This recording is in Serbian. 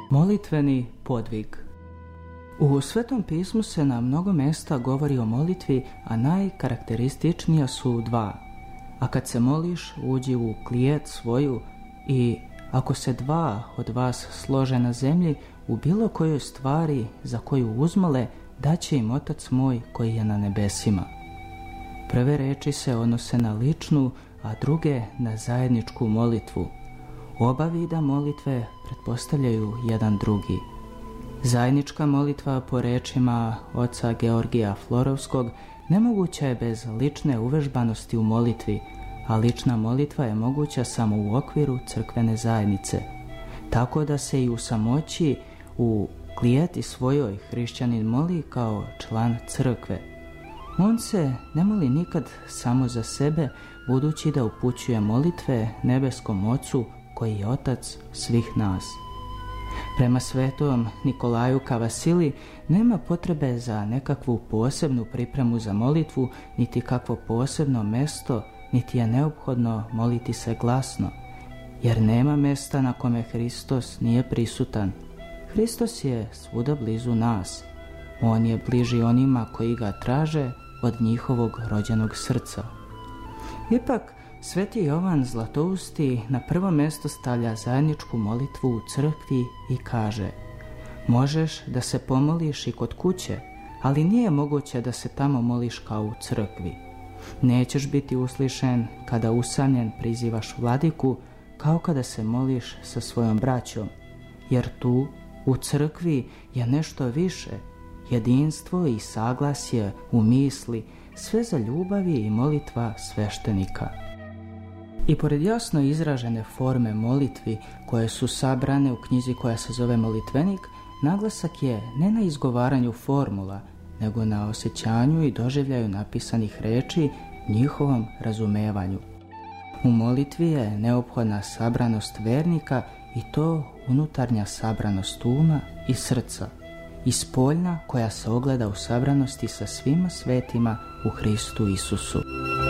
Molitveni podvig. U Svetom pismu se na mnogo mesta govori o molitvi, a najkarakterističnija su dva. A kad se moliš, uđi u klijet svoju i ako se dva od vas slože na zemlji u bilo kojoj stvari za koju uzmole, daće im Otac moj koji je na nebesima. Prve reči se odnose na ličnu, a druge na zajedničku molitvu. Oba vida molitve pretpostavljaju jedan drugi. Zajednička molitva po rečima oca Georgija Florovskog nemoguća je bez lične uvežbanosti u molitvi, a lična molitva je moguća samo u okviru crkvene zajednice. Tako da se i u samoći, u klijeti svojoj hrišćanin moli kao član crkve. On se ne moli nikad samo za sebe, budući da upućuje molitve nebeskom Ocu koji je Otac svih nas. Prema svetom Nikolaju Kavasili nema potrebe za nekakvu posebnu pripremu za molitvu, niti kakvo posebno mesto, niti je neophodno moliti se glasno, jer nema mesta na kome Hristos nije prisutan. Hristos je svuda blizu nas. On je bliži onima koji ga traže od njihovog rođenog srca. Ipak, Sveti Jovan Zlatousti na prvo mesto stavlja zajedničku molitvu u crkvi i kaže: možeš da se pomoliš i kod kuće, ali nije moguće da se tamo moliš kao u crkvi. Nećeš biti uslišen kada usamljen prizivaš vladiku, kao kada se moliš sa svojom braćom, jer tu, u crkvi, je nešto više, jedinstvo i saglasje u misli, sve za ljubavi i molitva sveštenika. I pored jasno izražene forme molitvi koje su sabrane u knjizi koja se zove Molitvenik, naglasak je ne na izgovaranju formula, nego na osjećanju i doživljaju napisanih reči, njihovom razumevanju. U molitvi je neophodna sabranost vernika i to unutarnja sabranost uma i srca, i spoljna koja se ogleda u sabranosti sa svima svetima u Hristu Isusu.